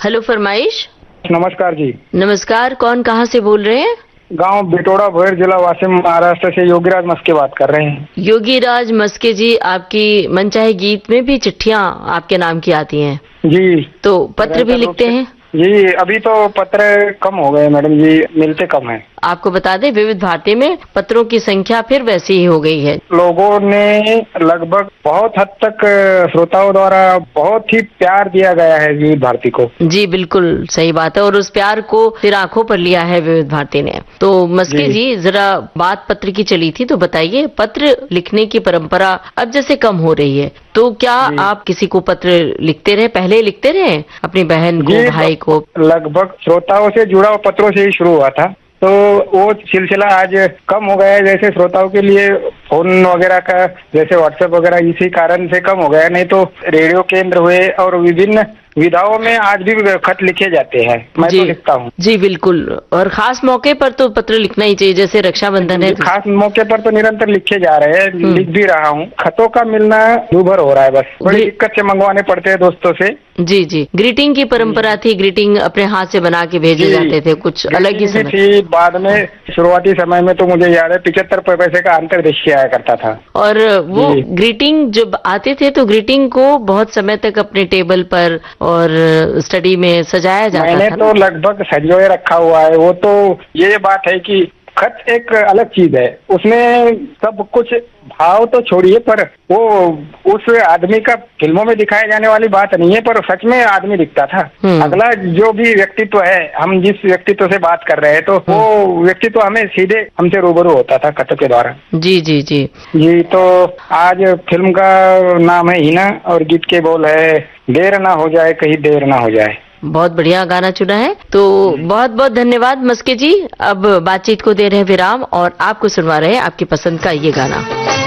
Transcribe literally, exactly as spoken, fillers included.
Hello फरमाइश। नमस्कार जी। नमस्कार, कौन कहाँ से बोल रहे हैं? गांव बिटोड़ा भोयर, जिला वाशिम, महाराष्ट्र से योगीराज मस्के बात कर रहे हैं। योगीराज मस्के जी, आपकी मनचाहे गीत में भी चिट्ठियाँ आपके नाम की आती हैं जी। तो पत्र भी लिखते हैं? जी, अभी तो पत्र कम हो गए मैडम जी, मिलते कम हैं। आपको बता दें, विविध भारती में पत्रों की संख्या फिर वैसी ही हो गई है। लोगों ने लगभग बहुत हद तक श्रोताओं द्वारा बहुत ही प्यार दिया गया है विविध भारती को। जी बिल्कुल सही बात है, और उस प्यार को फिर आंखों पर लिया है विविध भारती ने। तो मस्के जी, जी जरा बात पत्र की चली थी, तो बताइए, पत्र लिखने की परंपरा अब जैसे कम हो रही है, तो क्या आप किसी को पत्र लिखते रहे? पहले लिखते रहे अपनी बहन को, भाई को? लगभग श्रोताओं से जुड़ा हुआ पत्रों से ही शुरू हुआ था, तो वो सिलसिला आज कम हो गया है। जैसे श्रोताओं के लिए फोन वगैरह का, जैसे व्हाट्सएप वगैरह, इसी कारण से कम हो गया। नहीं तो रेडियो केंद्र हुए और विभिन्न विधाओं में आज भी खत लिखे जाते हैं, मैं तो लिखता हूँ। जी बिल्कुल, और खास मौके पर तो पत्र लिखना ही चाहिए, जैसे रक्षाबंधन है। खास मौके पर तो निरंतर लिखे जा रहे हैं, लिख भी रहा हूँ। खतों का मिलना दूभर हो रहा है, बस बड़ी दिक्कत से मंगवाने पड़ते हैं दोस्तों से। जी जी, ग्रीटिंग की परंपरा थी, ग्रीटिंग अपने हाथ से बना के भेजे जाते थे, कुछ अलग ही समय थी। बाद में शुरुआती समय में तो मुझे याद है पिछहत्तर पैसे का अंतर्देशीय आया करता था, और वो ग्रीटिंग जब आते थे तो ग्रीटिंग को बहुत समय तक अपने टेबल पर और स्टडी में सजाया जाता था। मैंने तो लगभग सजोए रखा हुआ है। वो तो ये बात है कि खत एक अलग चीज है, उसमें सब कुछ भाव तो छोड़िए, पर वो उस आदमी का फिल्मों में दिखाए जाने वाली बात नहीं है, पर सच में आदमी दिखता था। अगला जो भी व्यक्तित्व है, हम जिस व्यक्तित्व से बात कर रहे हैं, तो वो व्यक्तित्व हमें सीधे हमसे रूबरू होता था खत के द्वारा। जी जी जी जी। तो आज फिल्म का नाम है हीना और गीत के बोल है, देर ना हो जाए कहीं देर ना हो जाए। बहुत बढ़िया गाना चुना है, तो बहुत बहुत धन्यवाद मस्के जी। अब बातचीत को दे रहे हैं विराम और आपको सुनवा रहे हैं आपकी पसंद का ये गाना।